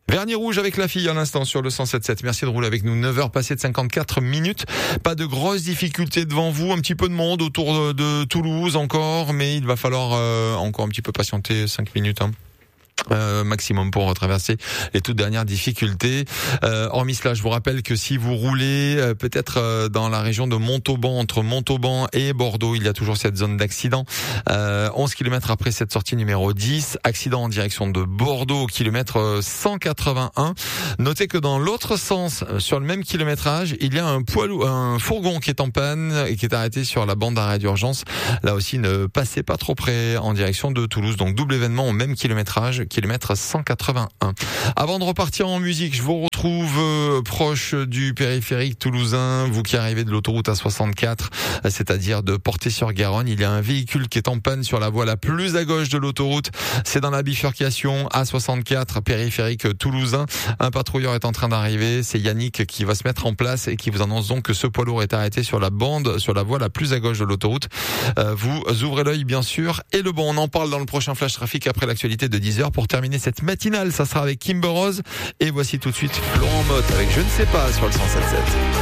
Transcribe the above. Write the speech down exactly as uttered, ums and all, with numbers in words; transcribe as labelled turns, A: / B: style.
A: Vernis rouge avec la fille à l'instant sur le cent sept sept. Merci de rouler avec nous. neuf heures passées de cinquante-quatre minutes. Pas de grosses difficultés devant vous. Un petit peu de monde autour de Toulouse encore, mais il va falloir euh, encore un petit peu patienter cinq minutes. Hein. Euh, maximum pour traverser les toutes dernières difficultés. Euh, hormis cela, je vous rappelle que si vous roulez euh, peut-être euh, dans la région de Montauban, entre Montauban et Bordeaux, il y a toujours cette zone d'accident. Euh, onze kilomètres après cette sortie numéro dix, accident en direction de Bordeaux au kilomètre cent quatre-vingt-un. Notez que dans l'autre sens, sur le même kilométrage, il y a un poids lourd, un fourgon qui est en panne et qui est arrêté sur la bande d'arrêt d'urgence. Là aussi, ne passez pas trop près en direction de Toulouse. Donc double événement au même kilométrage, kilomètre cent quatre-vingt-un. Avant de repartir en musique, je vous retrouve euh, proche du périphérique toulousain, vous qui arrivez de l'autoroute A soixante-quatre, c'est-à-dire de Portet-sur-Garonne. Il y a un véhicule qui est en panne sur la voie la plus à gauche de l'autoroute. C'est dans la bifurcation A soixante-quatre, périphérique toulousain. Un patrouilleur est en train d'arriver. C'est Yannick qui va se mettre en place et qui vous annonce donc que ce poids lourd est arrêté sur la bande, sur la voie la plus à gauche de l'autoroute. Euh, vous ouvrez l'œil, bien sûr. Et le bon, on en parle dans le prochain Flash Trafic après l'actualité de dix heures. Pour terminer cette matinale, ça sera avec Kimber Rose. Et voici tout de suite Florent Motte avec Je ne sais pas sur le cent sept sept.